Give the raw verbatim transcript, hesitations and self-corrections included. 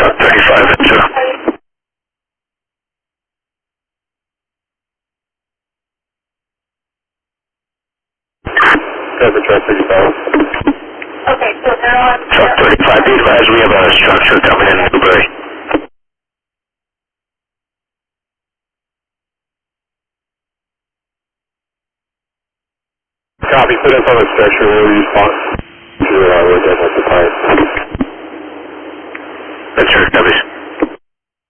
Truck thirty-five, Ventura. Traffic truck thirty-five. Okay, so they're on... Truck thirty-five, be advised we have a structure coming in Newbury. Copy, put up on the structure where we respond to uh, we're done with the pipe. Ventura, copies.